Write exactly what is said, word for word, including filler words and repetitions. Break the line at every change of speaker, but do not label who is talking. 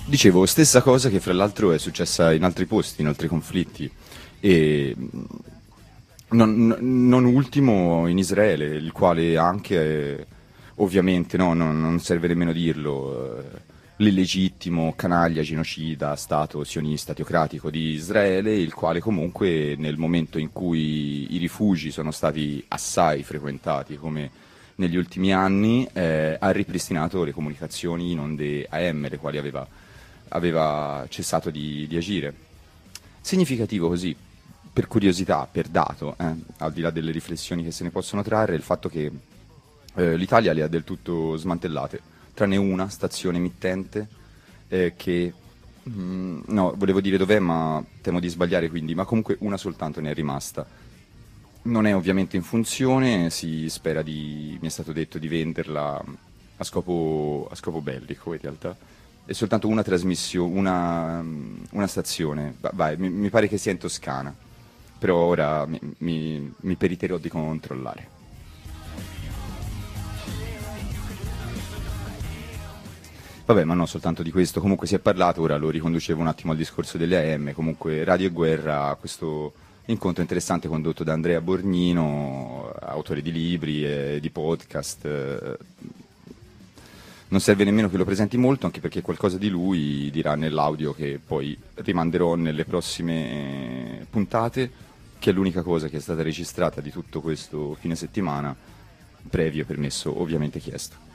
Dicevo, stessa cosa che fra l'altro è successa in altri posti, in altri conflitti, e non, non ultimo in Israele, il quale anche, eh, ovviamente, no, non, non serve nemmeno dirlo, eh, l'illegittimo canaglia genocida stato sionista teocratico di Israele, il quale comunque nel momento in cui i rifugi sono stati assai frequentati come negli ultimi anni, eh, ha ripristinato le comunicazioni in onde A M, le quali aveva, aveva cessato di, di agire. Significativo così, per curiosità, per dato, eh, al di là delle riflessioni che se ne possono trarre, il fatto che eh, l'Italia le ha del tutto smantellate, tranne una stazione emittente eh, che, mm, no, volevo dire dov'è, ma temo di sbagliare quindi, ma comunque una soltanto ne è rimasta. Non è ovviamente in funzione, si spera di, mi è stato detto, di venderla a scopo, a scopo bellico in realtà. È soltanto una trasmissione, una, una stazione, Va- vai, mi, mi pare che sia in Toscana, però ora mi, mi, mi periterò di controllare. Vabbè, ma no, soltanto di questo, comunque si è parlato, ora lo riconducevo un attimo al discorso delle A M, comunque Radio e Guerra, questo incontro interessante condotto da Andrea Borgnino, autore di libri e di podcast. eh, Non serve nemmeno che lo presenti molto, anche perché qualcosa di lui dirà nell'audio che poi rimanderò nelle prossime puntate, che è l'unica cosa che è stata registrata di tutto questo fine settimana, previo permesso ovviamente chiesto.